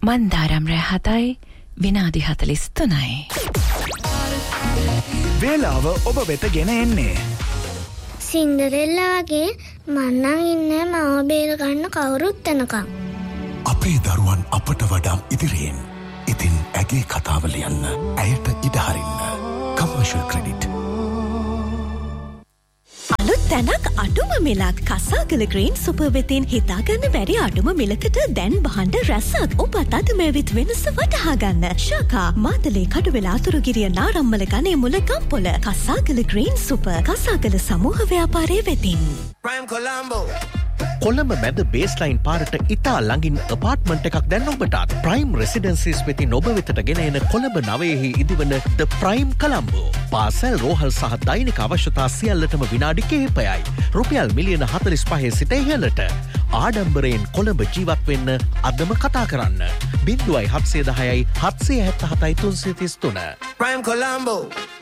මන්දාරම් රෑ 7යි විනාඩි 43යි. වේලාව ඔබ වෙත ගෙන එන්නේ සින්ඩරෙල්ලා වගේ මන්නම් ඉන්නේ මාව බේර ගන්න කවුරුත් එනකම්. අපේ දරුවන් අපට වඩා ඉදිරියෙන්. ඉතින් ඇගේ කතාව ලියන්න, ඇයට ඉඩ හරින්න. Commercial credit. අලුත් තැනක් අඩුම මිලක් කසාගල ග්‍රීන් සුපර් වෙතින් හිතාගන්න බැරි අඩුම මිලකට දැන් බහන්න රැසක්. ඔබත් අද මේවිත් වෙනස වටහා ගන්න. ශාකා මාතලේ කඩුවෙල අතුරුගිරිය නාරම්මල ගනේ මුල ගම්පොල කසාගල ග්‍රීන් සුපර් කසාගල සමූහ ව්‍යාපාරයේ වෙතින්. Prime Colombo. කොළඹ මැද බේස්ලයින් පාරට ඉතා ළඟින් අපාර්ට්මන්ට් එකක් දැන් ඔබටත් ප්‍රයිම් රෙසිඩන්සිස් වෙතින් ඔබ වෙතට ගෙන එන කොළඹ නවයෙහි ඉදිවන ද ප්‍රයිම් කොළඹෝ. පාසල් රෝහල් සහ දෛනික අවශ්‍යතා සියල්ලටම විනාඩි කිහිපයයි. රුපියල් මිලියන 45 සිට ඉහළට. ආඩම්බරයෙන් කොළඹ ජීවත් වෙන්න අදම කතා කරන්න. 0710 777 333. Prime Colombo.